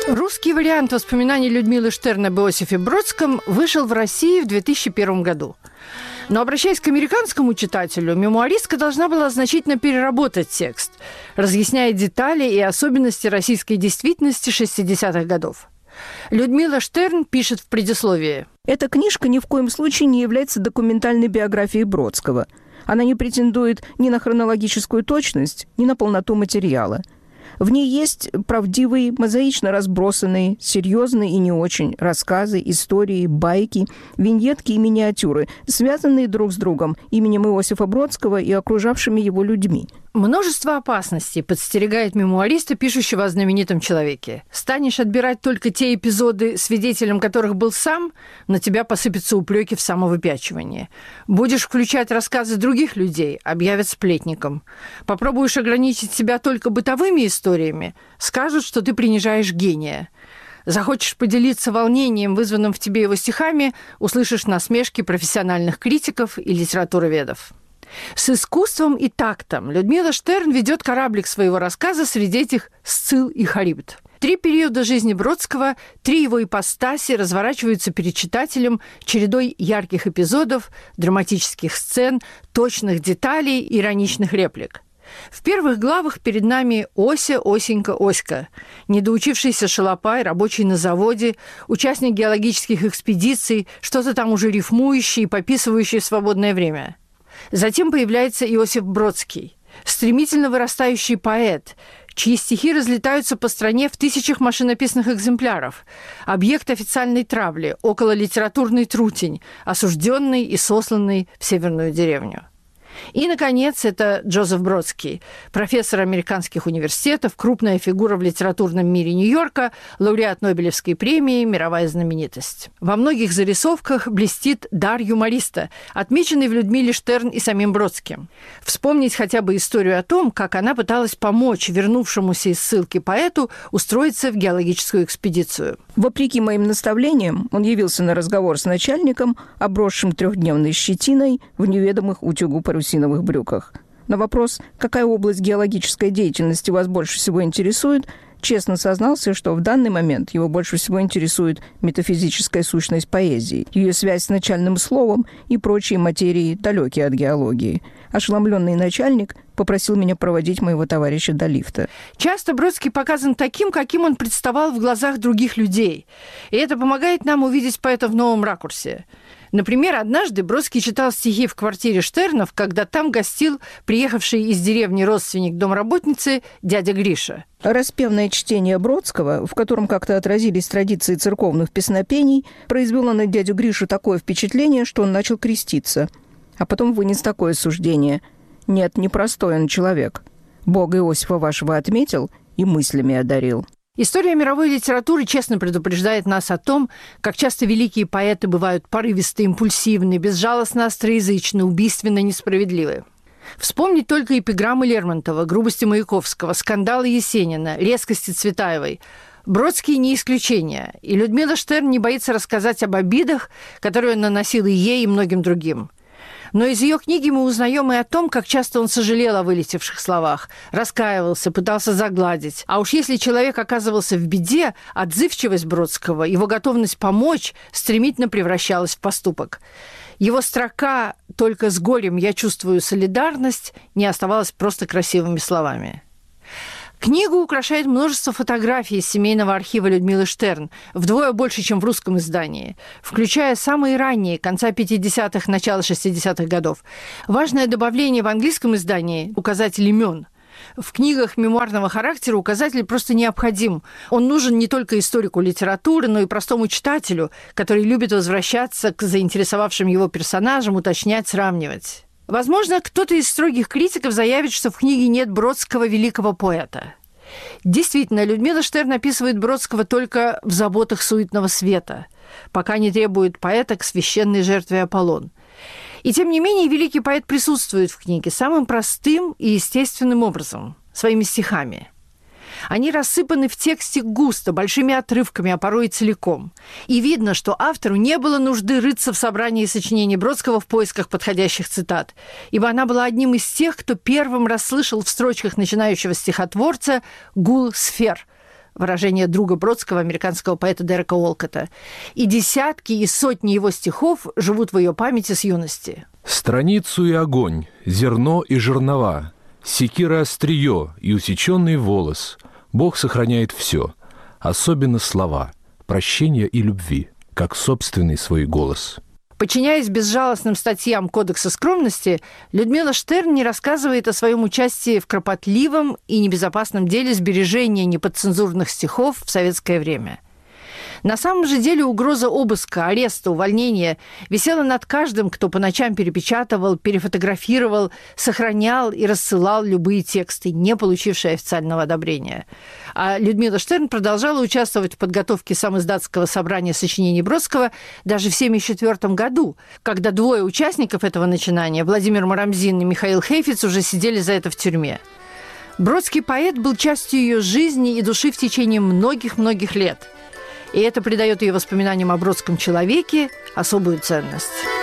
Русский вариант воспоминаний Людмилы Штерн об Иосифе Бродском вышел в России в 2001 году. Но, обращаясь к американскому читателю, мемуаристка должна была значительно переработать текст, разъясняя детали и особенности российской действительности 60-х годов. Людмила Штерн пишет в предисловии. Эта книжка ни в коем случае не является документальной биографией Бродского. Она не претендует ни на хронологическую точность, ни на полноту материала. В ней есть правдивые, мозаично разбросанные, серьезные и не очень рассказы, истории, байки, виньетки и миниатюры, связанные друг с другом именем Иосифа Бродского и окружавшими его людьми. Множество опасностей подстерегает мемуариста, пишущего о знаменитом человеке. Станешь отбирать только те эпизоды, свидетелем которых был сам, на тебя посыпятся упреки в самовыпячивании. Будешь включать рассказы других людей, объявят сплетником. Попробуешь ограничить себя только бытовыми историями, скажут, что ты принижаешь гения. Захочешь поделиться волнением, вызванным в тебе его стихами, услышишь насмешки профессиональных критиков и литературоведов. С искусством и тактом Людмила Штерн ведет кораблик своего рассказа среди этих Сцилл и Харибд. 3 периода жизни Бродского, 3 его ипостаси разворачиваются перед читателем чередой ярких эпизодов, драматических сцен, точных деталей, ироничных реплик. В первых главах перед нами Ося, Осенька, Оська, недоучившийся шалопай, рабочий на заводе, участник геологических экспедиций, что-то там уже рифмующий и пописывающий в свободное время. Затем появляется Иосиф Бродский, стремительно вырастающий поэт, чьи стихи разлетаются по стране в тысячах машинописных экземпляров, объект официальной травли, окололитературный трутень, осужденный и сосланный в северную деревню. И, наконец, это Джозеф Бродский, профессор американских университетов, крупная фигура в литературном мире Нью-Йорка, лауреат Нобелевской премии, мировая знаменитость. Во многих зарисовках блестит дар юмориста, отмеченный в Людмиле Штерн и самим Бродским. Вспомнить хотя бы историю о том, как она пыталась помочь вернувшемуся из ссылки поэту устроиться в геологическую экспедицию. Вопреки моим наставлениям, он явился на разговор с начальником, обросшим 3-дневной щетиной в неведомых утюгу парусиновых брюках. На вопрос, какая область геологической деятельности вас больше всего интересует, честно сознался, что в данный момент его больше всего интересует метафизическая сущность поэзии, ее связь с начальным словом и прочие материи, далекие от геологии. Ошеломленный начальник попросил меня проводить моего товарища до лифта. Часто Бродский показан таким, каким он представал в глазах других людей. И это помогает нам увидеть поэта в новом ракурсе. Например, однажды Бродский читал стихи в квартире Штернов, когда там гостил приехавший из деревни родственник домработницы дядя Гриша. Распевное чтение Бродского, в котором как-то отразились традиции церковных песнопений, произвело на дядю Гришу такое впечатление, что он начал креститься. А потом вынес такое суждение: «Нет, непростой он человек. Бог Иосифа вашего отметил и мыслями одарил». История мировой литературы честно предупреждает нас о том, как часто великие поэты бывают порывисты, импульсивны, безжалостно остроязычны, убийственно несправедливы. Вспомнить только эпиграммы Лермонтова, грубости Маяковского, скандалы Есенина, резкости Цветаевой. Бродский не исключение, и Людмила Штерн не боится рассказать об обидах, которые он наносил и ей, и многим другим. Но из ее книги мы узнаем и о том, как часто он сожалел о вылетевших словах, раскаивался, пытался загладить. А уж если человек оказывался в беде, отзывчивость Бродского, его готовность помочь стремительно превращалась в поступок. Его строка «Только с горем я чувствую солидарность» не оставалась просто красивыми словами. Книгу украшает множество фотографий из семейного архива Людмилы Штерн, вдвое больше, чем в русском издании, включая самые ранние, конца 50-х, начала 60-х годов. Важное добавление в английском издании – указатель имен. В книгах мемуарного характера указатель просто необходим. Он нужен не только историку литературы, но и простому читателю, который любит возвращаться к заинтересовавшим его персонажам, уточнять, сравнивать. Возможно, кто-то из строгих критиков заявит, что в книге нет Бродского великого поэта. Действительно, Людмила Штерн описывает Бродского только в заботах суетного света, пока не требует поэта к священной жертве Аполлон. И тем не менее, великий поэт присутствует в книге самым простым и естественным образом – своими стихами. Они рассыпаны в тексте густо, большими отрывками, а порой и целиком. И видно, что автору не было нужды рыться в собрании сочинений Бродского в поисках подходящих цитат, ибо она была одним из тех, кто первым расслышал в строчках начинающего стихотворца гул сфер, выражение друга Бродского, американского поэта Дерека Уолкотта. И десятки и сотни его стихов живут в ее памяти с юности. «Страницу и огонь, зерно и жернова, секира острие и усеченный волос. Бог сохраняет все, особенно слова, прощения и любви, как собственный свой голос». Подчиняясь безжалостным статьям Кодекса скромности, Людмила Штерн не рассказывает о своем участии в кропотливом и небезопасном деле сбережения неподцензурных стихов в советское время. На самом же деле угроза обыска, ареста, увольнения висела над каждым, кто по ночам перепечатывал, перефотографировал, сохранял и рассылал любые тексты, не получившие официального одобрения. А Людмила Штерн продолжала участвовать в подготовке самиздатского собрания сочинений Бродского даже в 1974 году, когда двое участников этого начинания, Владимир Марамзин и Михаил Хейфиц, уже сидели за это в тюрьме. Бродский поэт был частью ее жизни и души в течение многих-многих лет. И это придает ее воспоминаниям о бродском человеке особую ценность.